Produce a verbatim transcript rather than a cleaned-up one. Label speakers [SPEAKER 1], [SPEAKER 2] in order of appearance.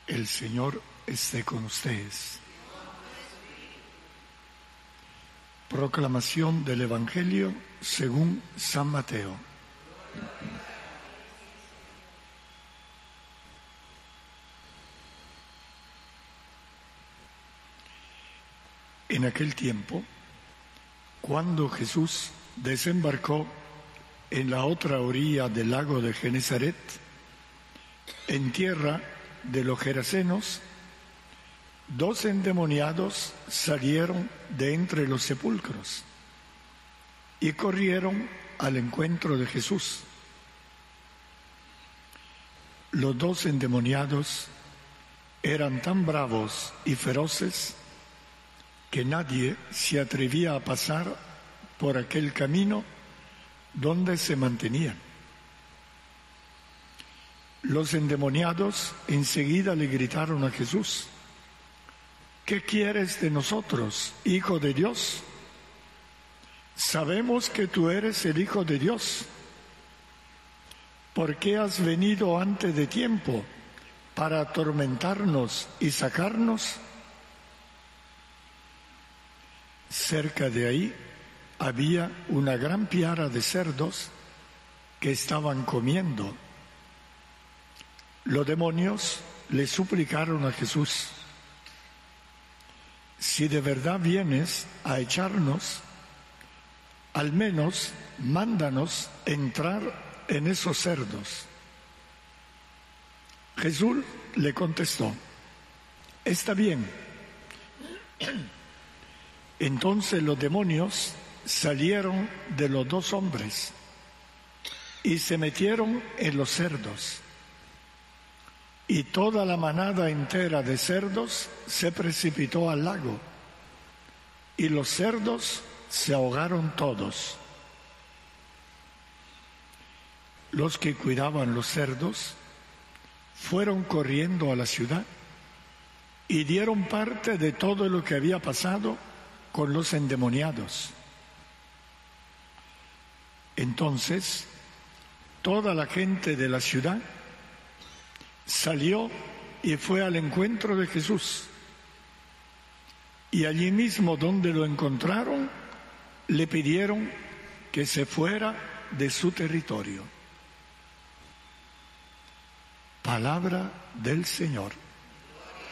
[SPEAKER 1] El Señor esté con ustedes. Proclamación del Evangelio según San Mateo. En aquel tiempo, cuando Jesús desembarcó en la otra orilla del lago de Genesaret, en tierra de los Gerasenos, dos endemoniados salieron de entre los sepulcros y corrieron al encuentro de Jesús. Los dos endemoniados eran tan bravos y feroces que nadie se atrevía a pasar por aquel camino donde se mantenían. Los endemoniados enseguida le gritaron a Jesús: ¿qué quieres de nosotros, Hijo de Dios? Sabemos que tú eres el Hijo de Dios. ¿Por qué has venido antes de tiempo para atormentarnos y sacarnos? Cerca de ahí había una gran piara de cerdos que estaban comiendo. Los demonios le suplicaron a Jesús: si de verdad vienes a echarnos, al menos mándanos entrar en esos cerdos. Jesús le contestó: está bien. Entonces los demonios salieron de los dos hombres y se metieron en los cerdos. Y toda la manada entera de cerdos se precipitó al lago, y los cerdos se ahogaron todos. Los que cuidaban los cerdos fueron corriendo a la ciudad y dieron parte de todo lo que había pasado con los endemoniados. Entonces, toda la gente de la ciudad salió y fue al encuentro de Jesús. Y allí mismo donde lo encontraron, le pidieron que se fuera de su territorio. Palabra del Señor.